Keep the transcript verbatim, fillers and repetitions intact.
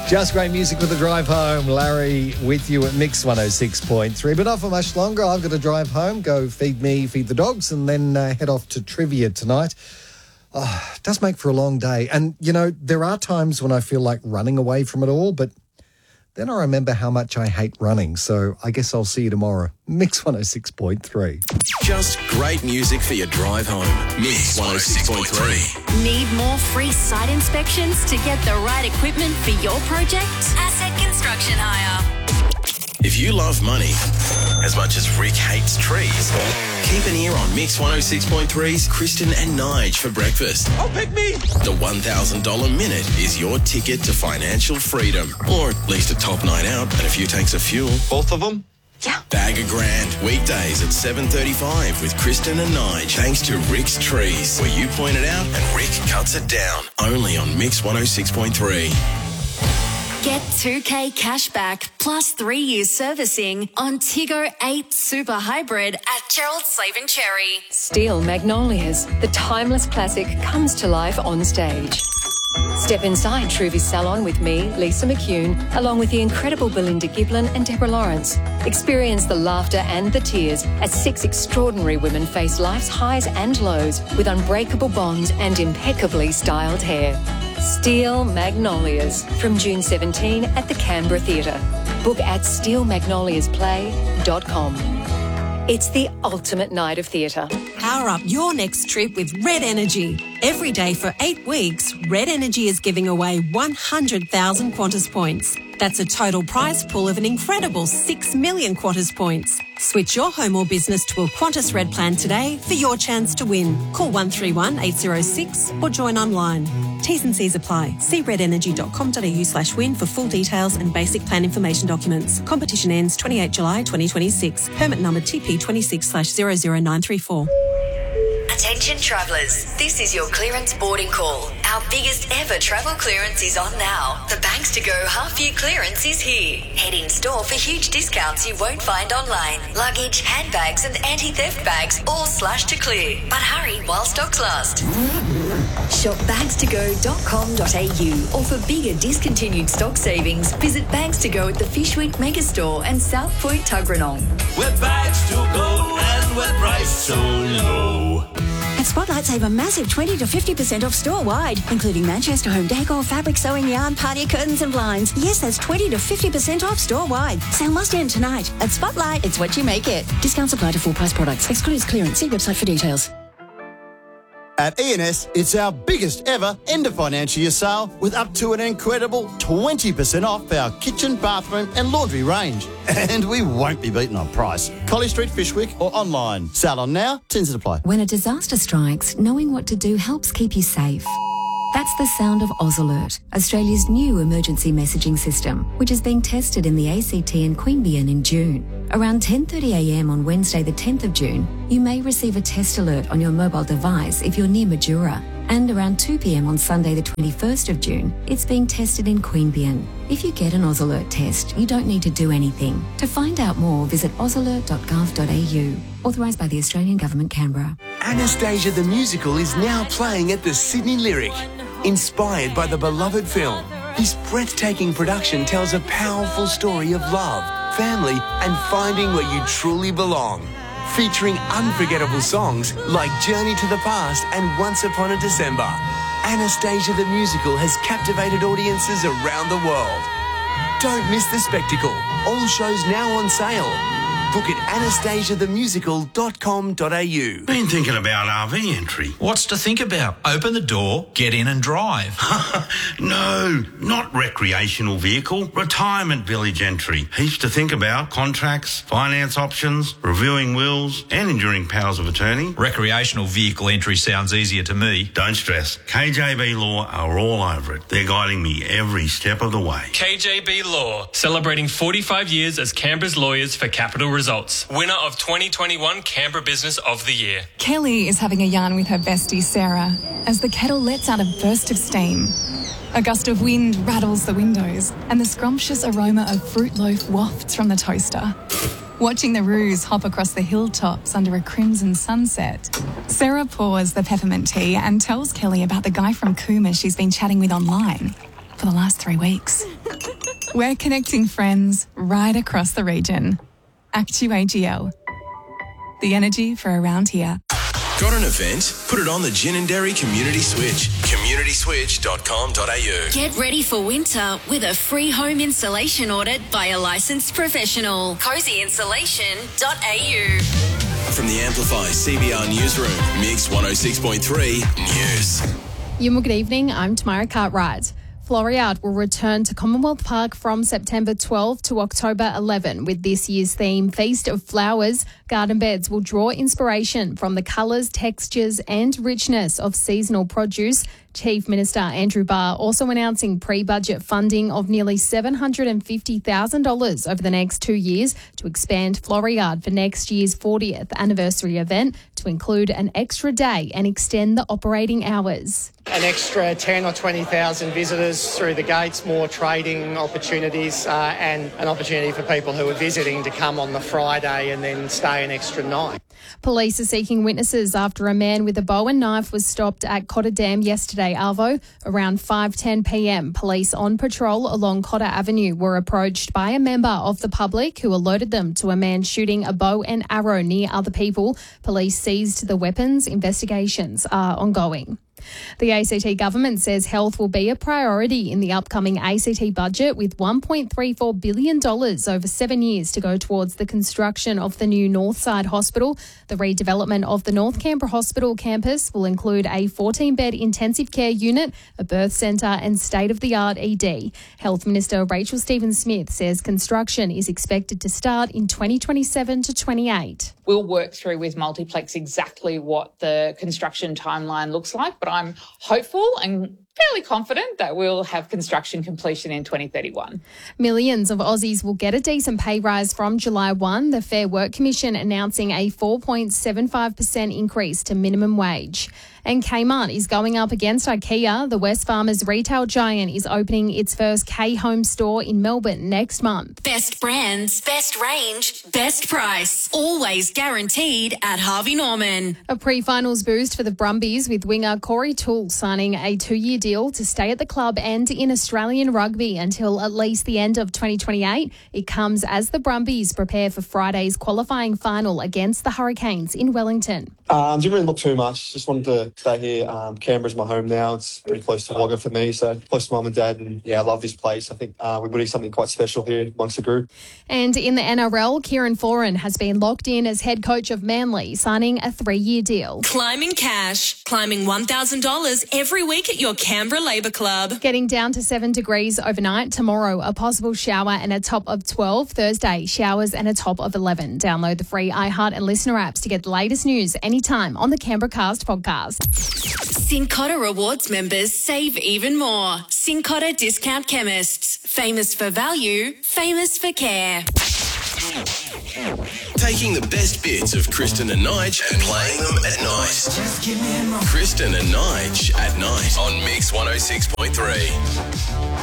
Just great music with the drive home. Larry with you at Mix one oh six point three. But not for much longer. I've got to drive home, go feed me, feed the dogs, and then uh, head off to trivia tonight. Oh, it does make for a long day. And, you know, there are times when I feel like running away from it all, but then I remember how much I hate running. So I guess I'll see you tomorrow. Mix one oh six point three. Just great music for your drive home. Mix one oh six point three. Need more free site inspections to get the right equipment for your project? Asset Construction Hire. If you love money as much as Rick hates trees, keep an ear on Mix one oh six point three's Kristen and Nige for breakfast. Oh, pick me! The one thousand dollars minute is your ticket to financial freedom, or at least a top night out and a few tanks of fuel. Both of them? Yeah. Bag a grand, weekdays at seven thirty-five with Kristen and Nige, thanks to Rick's Trees, where you point it out and Rick cuts it down. Only on Mix one oh six point three. Get two K cash back plus three years servicing on Tiggo eight Super Hybrid at Gerald Slave and Cherry. Steel Magnolias, the timeless classic, comes to life on stage. Step inside Truvy's salon with me, Lisa McCune, along with the incredible Belinda Giblin and Deborah Lawrence. Experience the laughter and the tears as six extraordinary women face life's highs and lows with unbreakable bonds and impeccably styled hair. Steel Magnolias from June seventeenth at the Canberra Theatre. Book at steel magnolias play dot com. It's the ultimate night of theatre. Power up your next trip with Red Energy. Every day for eight weeks, Red Energy is giving away one hundred thousand Qantas points. That's a total prize pool of an incredible six million Qantas points. Switch your home or business to a Qantas Red plan today for your chance to win. Call one three one eight oh six or join online. T's and C's apply. See redenergy.com.au slash win for full details and basic plan information documents. Competition ends twenty-eighth of July twenty twenty-six. Permit number T P twenty-six slash zero zero nine three four. Attention travellers, this is your clearance boarding call. Our biggest ever travel clearance is on now. The Banks to Go half-year clearance is here. Head in store for huge discounts you won't find online. Luggage, handbags and anti-theft bags all slashed to clear. But hurry while stocks last. Shop bags to go dot com dot a u or for bigger discontinued stock savings, visit Bags to Go at the Fish Week Megastore and South Point Tuggeranong. We're bags to go and we're priced so low. At Spotlight, save a massive twenty to fifty percent off store-wide, including Manchester home decor, fabric, sewing yarn, patio curtains and blinds. Yes, that's twenty to fifty percent off store-wide. Sale must end tonight. At Spotlight, it's what you make it. Discounts apply to full-price products. Excludes clearance. See website for details. At E and S, it's our biggest ever end of financial year sale with up to an incredible twenty percent off our kitchen, bathroom and laundry range. And we won't be beaten on price. Collie Street, Fishwick or online. Sale on now, tins to apply. When a disaster strikes, knowing what to do helps keep you safe. That's the sound of Oz Alert, Australia's new emergency messaging system, which is being tested in the A C T and Queanbeyan in June. Around ten thirty a m on Wednesday the tenth of June, you may receive a test alert on your mobile device if you're near Majura. And around two p m on Sunday the twenty-first of June, it's being tested in Queanbeyan. If you get an Oz Alert test, you don't need to do anything. To find out more, visit oz alert dot gov dot a u. Authorised by the Australian Government, Canberra. Anastasia the Musical is now playing at the Sydney Lyric. Inspired by the beloved film, this breathtaking production tells a powerful story of love, family and finding where you truly belong. Featuring unforgettable songs like Journey to the Past and Once Upon a December. Anastasia the Musical has captivated audiences around the world. Don't miss the spectacle. All shows now on sale. Book at anastasia the musical dot com dot a u. Been thinking about R V entry. What's to think about? Open the door, get in and drive. No, not recreational vehicle. Retirement village entry. Heaps to think about. Contracts, finance options, reviewing wills and enduring powers of attorney. Recreational vehicle entry sounds easier to me. Don't stress. K J B Law are all over it. They're guiding me every step of the way. K J B Law, celebrating forty-five years as Canberra's lawyers for capital results. Winner of twenty twenty-one Canberra Business of the Year. Kelly is having a yarn with her bestie Sarah as the kettle lets out a burst of steam. A gust of wind rattles the windows and the scrumptious aroma of fruit loaf wafts from the toaster. Watching the roos hop across the hilltops under a crimson sunset, Sarah pours the peppermint tea and tells Kelly about the guy from Cooma she's been chatting with online. for the last three weeks. We're connecting friends right across the region. Actu A G L. The energy for around here. Got an event? Put it on the Gin and Dairy Community Switch. community switch dot com dot a u. Get ready for winter with a free home installation audit by a licensed professional. cozy insulation dot a u. From the Amplify C B R Newsroom, Mix one oh six point three News. Yuma, good evening. I'm Tamara Cartwright. Floriade will return to Commonwealth Park from September twelfth to October eleventh with this year's theme, Feast of Flowers. Garden beds will draw inspiration from the colours, textures and richness of seasonal produce. Chief Minister Andrew Barr also announcing pre-budget funding of nearly seven hundred fifty thousand dollars over the next two years to expand Floriade for next year's fortieth anniversary event to include an extra day and extend the operating hours. An extra ten or twenty thousand visitors through the gates, more trading opportunities uh, and an opportunity for people who are visiting to come on the Friday and then stay an extra night. Police are seeking witnesses after a man with a bow and knife was stopped at Cotter Dam yesterday, Arvo. Around five ten p m, police on patrol along Cotter Avenue were approached by a member of the public who alerted them to a man shooting a bow and arrow near other people. Police seized the weapons. Investigations are ongoing. The A C T government says health will be a priority in the upcoming A C T budget with one point three four billion dollars over seven years to go towards the construction of the new Northside Hospital. The redevelopment of the North Canberra Hospital campus will include a fourteen-bed intensive care unit, a birth centre and state-of-the-art E D. Health Minister Rachel Stephen-Smith says construction is expected to start in twenty twenty-seven to twenty-eight. We'll work through with Multiplex exactly what the construction timeline looks like, but I'm hopeful and fairly confident that we'll have construction completion in twenty thirty-one. Millions of Aussies will get a decent pay rise from July first. The Fair Work Commission announcing a four point seven five percent increase to minimum wage. And Kmart is going up against IKEA. The Wesfarmers retail giant is opening its first K-Home store in Melbourne next month. Best brands, best range, best price. Always guaranteed at Harvey Norman. A pre-finals boost for the Brumbies with winger Corey Toole signing a two-year deal to stay at the club and in Australian rugby until at least the end of twenty twenty-eight. It comes as the Brumbies prepare for Friday's qualifying final against the Hurricanes in Wellington. Um, didn't really look too much. Just wanted to stay here. Um, Canberra's my home now. It's pretty close to Wagga for me, so close to mum and dad. And yeah, I love this place. I think uh, we're doing something quite special here amongst the group. And in the N R L, Kieran Foran has been locked in as head coach of Manly, signing a three-year deal. Climbing cash, climbing one thousand dollars every week at your Canberra Labour Club. Getting down to seven degrees overnight. Tomorrow, a possible shower and a top of twelve. Thursday, showers and a top of eleven. Download the free iHeart and Listener apps to get the latest news anytime on the Canberra Cast podcast. Cincotta Rewards members save even more. Cincotta Discount Chemists. Famous for value, famous for care. Taking the best bits of Kristen and Nige and playing them at night. Kristen and Nige at night on Mix one oh six point three.